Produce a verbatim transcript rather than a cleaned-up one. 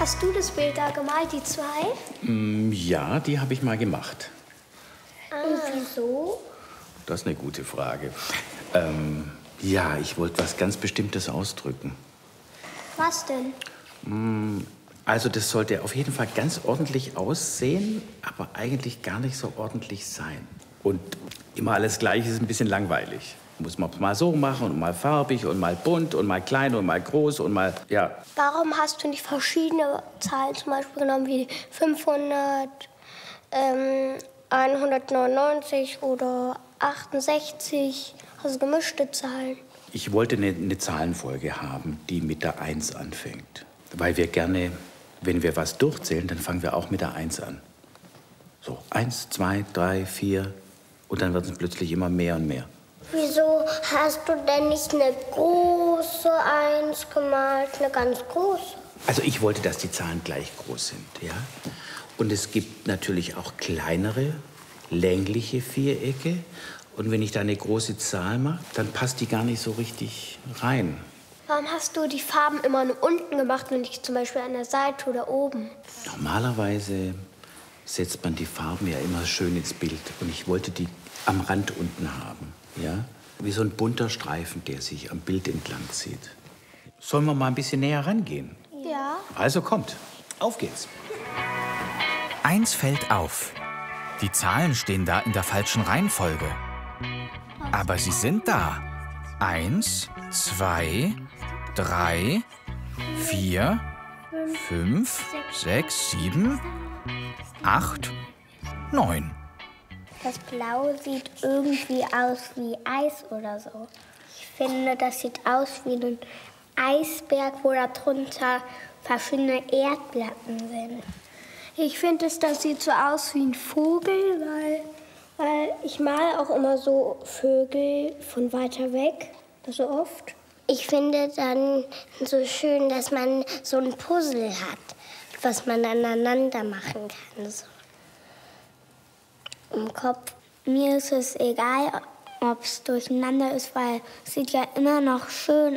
Hast du das Bild da gemalt, die zwei? Mm, ja, die habe ich mal gemacht. Ah. Und wieso? Das ist eine gute Frage. Ähm, ja, ich wollte was ganz Bestimmtes ausdrücken. Was denn? Mm, also das sollte auf jeden Fall ganz ordentlich aussehen, aber eigentlich gar nicht so ordentlich sein. Und immer alles gleich ist ein bisschen langweilig. Muss man mal so machen und mal farbig und mal bunt und mal klein und mal groß und mal, ja. Warum hast du nicht verschiedene Zahlen zum Beispiel genommen, wie fünfhundert, ähm, hundertneunundneunzig oder achtundsechzig? Also gemischte Zahlen. Ich wollte eine, eine Zahlenfolge haben, die mit der eins anfängt. Weil wir gerne, wenn wir was durchzählen, dann fangen wir auch mit der eins an. So, eins, zwei, drei, vier und dann wird es plötzlich immer mehr und mehr. Wieso hast du denn nicht eine große Eins gemalt, eine ganz große? Also ich wollte, dass die Zahlen gleich groß sind, ja. Und es gibt natürlich auch kleinere, längliche Vierecke. Und wenn ich da eine große Zahl mache, dann passt die gar nicht so richtig rein. Warum hast du die Farben immer nur unten gemacht und nicht zum Beispiel an der Seite oder oben? Normalerweise setzt man die Farben ja immer schön ins Bild. Und ich wollte die am Rand unten haben. Ja? Wie so ein bunter Streifen, der sich am Bild entlang zieht. Sollen wir mal ein bisschen näher rangehen? Ja. Also kommt, auf geht's. Eins fällt auf. Die Zahlen stehen da in der falschen Reihenfolge. Aber sie sind da. Eins, zwei, drei, vier, fünf, sechs, sieben, acht, neun. Das Blau sieht irgendwie aus wie Eis oder so. Ich finde, das sieht aus wie ein Eisberg, wo darunter verschiedene Erdplatten sind. Ich finde, das sieht so aus wie ein Vogel, weil, weil ich male auch immer so Vögel von weiter weg, so oft. Ich finde dann so schön, dass man so ein Puzzle hat, was man aneinander machen kann. So. Im Kopf. Mir ist es egal, ob es durcheinander ist, weil es sieht ja immer noch schön